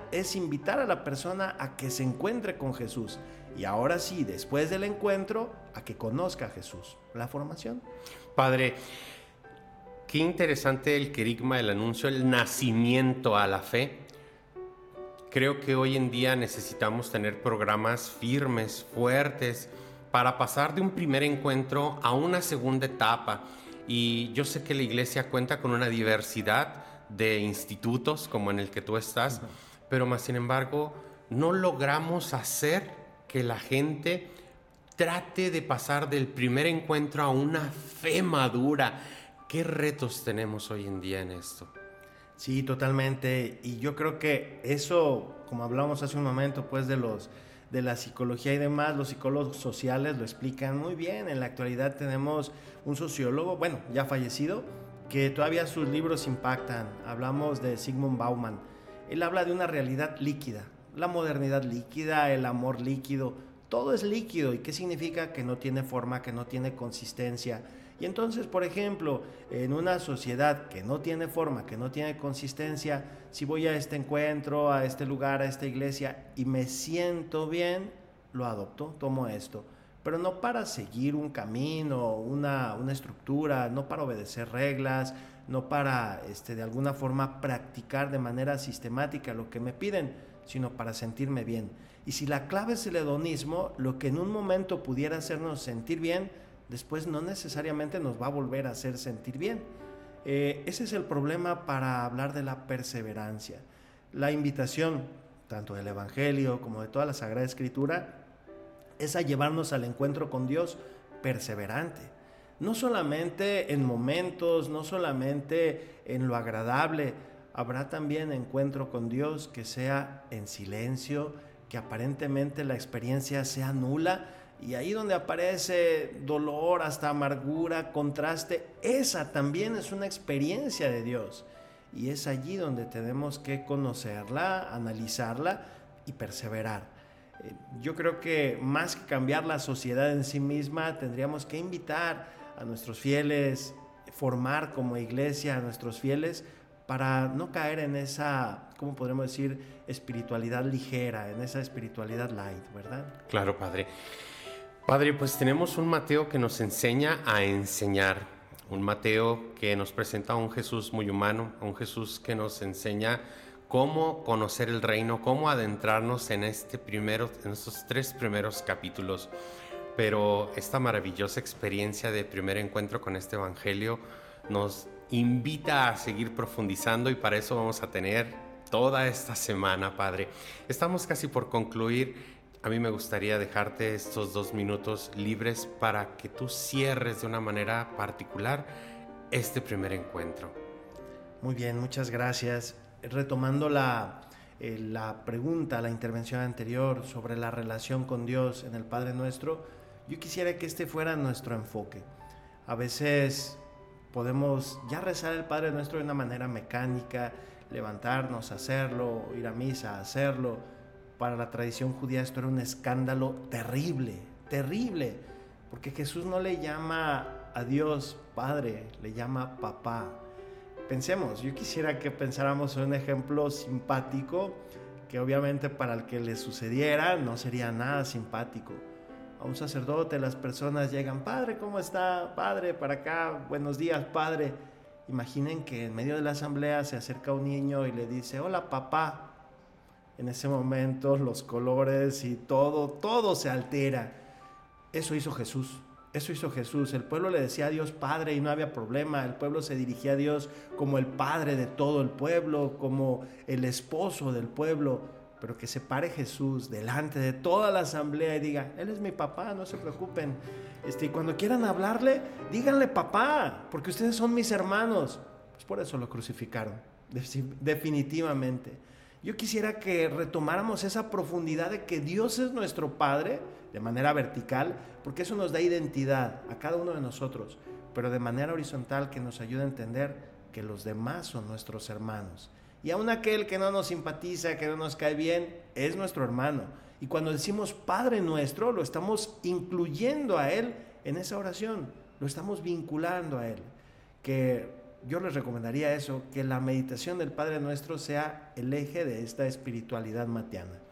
es invitar a la persona a que se encuentre con Jesús. Y ahora sí, después del encuentro, a que conozca a Jesús. La formación. Padre, qué interesante el querigma, el anuncio, el nacimiento a la fe. Creo que hoy en día necesitamos tener programas firmes, fuertes, para pasar de un primer encuentro a una segunda etapa. Y yo sé que la iglesia cuenta con una diversidad de institutos como en el que tú estás, pero más sin embargo no logramos hacer que la gente trate de pasar del primer encuentro a una fe madura. ¿Qué retos tenemos hoy en día en esto? Sí, totalmente. Y yo creo que eso, como hablamos hace un momento, pues de la psicología y demás, los psicólogos sociales lo explican muy bien. En la actualidad tenemos un sociólogo, bueno, ya fallecido, que todavía sus libros impactan. Hablamos de Zygmunt Bauman. Él habla de una realidad líquida, la modernidad líquida, el amor líquido, todo es líquido. ¿Y qué significa? Que no tiene forma, que no tiene consistencia. Y entonces, por ejemplo, en una sociedad que no tiene forma, que no tiene consistencia, si voy a este encuentro, a este lugar, a esta iglesia y me siento bien, lo adopto, tomo esto. Pero no para seguir un camino, una estructura, no para obedecer reglas, no para de alguna forma practicar de manera sistemática lo que me piden, sino para sentirme bien. Y si la clave es el hedonismo, lo que en un momento pudiera hacernos sentir bien, después no necesariamente nos va a volver a hacer sentir bien. Ese es el problema para hablar de la perseverancia. La invitación, tanto del Evangelio como de toda la Sagrada Escritura, es a llevarnos al encuentro con Dios perseverante. No solamente en momentos, no solamente en lo agradable, habrá también encuentro con Dios que sea en silencio, que aparentemente la experiencia sea nula, y ahí donde aparece dolor, hasta amargura, contraste, esa también es una experiencia de Dios. Y es allí donde tenemos que conocerla, analizarla y perseverar. Yo creo que más que cambiar la sociedad en sí misma, tendríamos que invitar a nuestros fieles, formar como iglesia a nuestros fieles para no caer en esa, ¿cómo podríamos decir?, espiritualidad ligera, en esa espiritualidad light, ¿verdad? Claro, Padre. Padre, pues tenemos un Mateo que nos enseña a enseñar, un Mateo que nos presenta a un Jesús muy humano, a un Jesús que nos enseña cómo conocer el reino, cómo adentrarnos en estos 3 primeros capítulos. Pero esta maravillosa experiencia de primer encuentro con este Evangelio nos invita a seguir profundizando, y para eso vamos a tener toda esta semana, Padre. Estamos casi por concluir. A mí me gustaría dejarte estos 2 minutos libres para que tú cierres de una manera particular este primer encuentro. Muy bien, muchas gracias. Retomando la pregunta, la intervención anterior sobre la relación con Dios en el Padre Nuestro, yo quisiera que este fuera nuestro enfoque. A veces podemos ya rezar el Padre Nuestro de una manera mecánica, levantarnos, hacerlo, ir a misa, hacerlo. Para la tradición judía esto era un escándalo terrible, terrible, porque Jesús no le llama a Dios Padre, le llama Papá. Pensemos, yo quisiera que pensáramos en un ejemplo simpático, que obviamente para el que le sucediera no sería nada simpático. A un sacerdote las personas llegan, Padre, ¿cómo está? Padre, para acá, buenos días, Padre. Imaginen que en medio de la asamblea se acerca un niño y le dice, hola, papá. En ese momento los colores y todo se altera. Eso hizo Jesús. Eso hizo Jesús. El pueblo le decía a Dios Padre y no había problema. El pueblo se dirigía a Dios como el Padre de todo el pueblo, como el esposo del pueblo. Pero que se pare Jesús delante de toda la asamblea y diga, Él es mi papá, no se preocupen. Y cuando quieran hablarle, díganle papá, porque ustedes son mis hermanos. Pues por eso lo crucificaron, definitivamente. Yo quisiera que retomáramos esa profundidad de que Dios es nuestro Padre de manera vertical, porque eso nos da identidad a cada uno de nosotros, pero de manera horizontal que nos ayude a entender que los demás son nuestros hermanos. Y aun aquel que no nos simpatiza, que no nos cae bien, es nuestro hermano. Y cuando decimos Padre Nuestro, lo estamos incluyendo a Él en esa oración, lo estamos vinculando a Él. Que yo les recomendaría eso, que la meditación del Padre Nuestro sea el eje de esta espiritualidad mateana.